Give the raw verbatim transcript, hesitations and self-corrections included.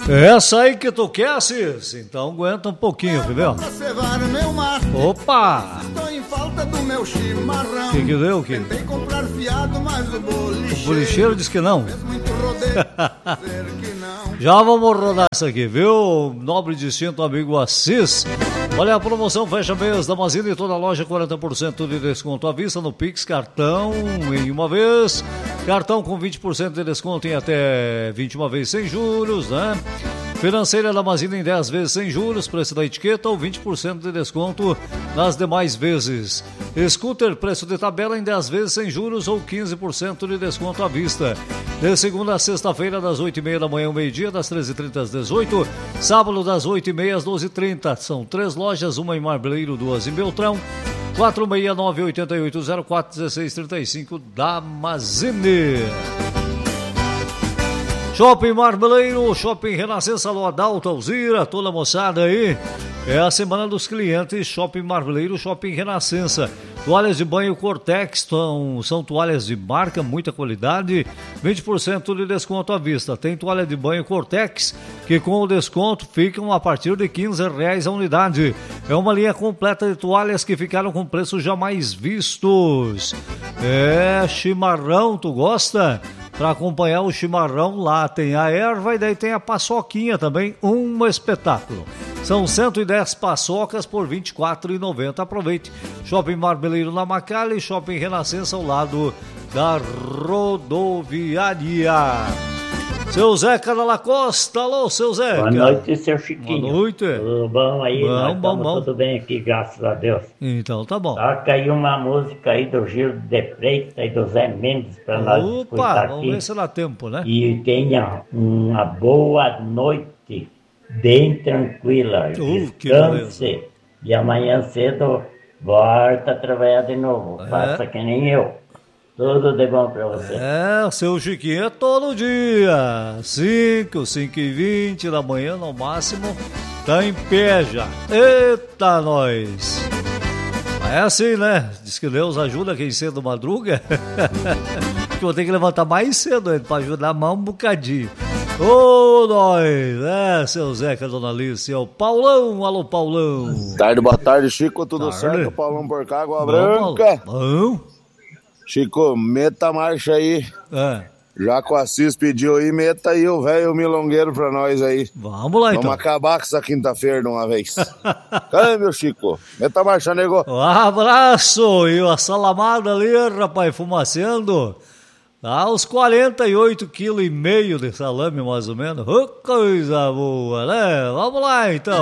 Essa aí que tu quer, Cis? Então aguenta um pouquinho, viu? Opa! O que que deu, que? O bolicheiro disse que não. Já vamos rodar essa aqui, viu? Nobre distinto amigo Assis. Olha a promoção fecha mês da Mazina e toda loja quarenta por cento de desconto à vista no Pix, cartão em uma vez, cartão com vinte por cento de desconto em até vinte e uma vezes sem juros, né? Financeira da Mazina em dez vezes sem juros, preço da etiqueta ou vinte por cento de desconto nas demais vezes. Scooter, preço de tabela em dez vezes sem juros ou quinze por cento de desconto à vista. De segunda a sexta-feira, das oito e meia da manhã ao meio-dia, das treze e trinta às dezoito. Sábado, das oito e meia às doze e trinta. São três lojas, uma em Marbeleiro, duas em Beltrão. quatro seis nove, oito oito zero quatro, um seis três cinco da Mazine. Shopping Marbeleiro, Shopping Renascença, Alô Adalto, Alzira, toda a moçada aí. É a semana dos clientes, Shopping Marbeleiro, Shopping Renascença. Toalhas de banho Cortex, são, são toalhas de marca, muita qualidade, vinte por cento de desconto à vista. Tem toalha de banho Cortex, que com o desconto ficam a partir de quinze reais a unidade. É uma linha completa de toalhas que ficaram com preços jamais vistos. É, chimarrão, tu gosta? Para acompanhar o chimarrão lá tem a erva e daí tem a paçoquinha também, um espetáculo. São cento e dez paçocas por vinte e quatro reais e noventa centavos. Aproveite. Shopping Marbeleiro na Macalha e Shopping Renascença ao lado da rodoviária. Seu Zeca da Lacosta, alô, seu Zeca. Boa noite, seu Chiquinho. Boa noite. Tudo bom aí? Bom, Nós bom, estamos bom. tudo bem aqui, graças a Deus. Então tá bom. Toca aí uma música aí do Gil de Freitas e do Zé Mendes para nós escutar Opa, aqui. vamos ver se dá tempo, né? E tenha uma boa noite, bem tranquila. Uh, que Descanse. E amanhã cedo volta a trabalhar de novo. É. Faça que nem eu. Tudo de bom pra você. É, o seu Chiquinho é todo dia. cinco, cinco e vinte da manhã no máximo. Tá em pé já. Eita, nós. É assim, né? Diz que Deus ajuda quem cedo madruga. Que vou ter que levantar mais cedo ainda pra ajudar mais um bocadinho. Ô, nós. É, seu Zeca, dona Alice. É o Paulão. Alô, Paulão. Tarde, boa tarde, Chico. Tudo Tarde. certo? Paulão por cá, Água Bom, Branca. Bom. Chico, meta a marcha aí. É. Já que o Assis pediu aí, meta aí o velho milongueiro pra nós aí. Vamos lá, então. Vamos acabar com essa quinta-feira de uma vez. Cadê, meu Chico? Meta a marcha, nego. Um abraço. E a salamada ali, rapaz, fumaceando. Dá uns quarenta e oito quilos e meio de salame, mais ou menos. Oh, coisa boa, né? Vamos lá, então.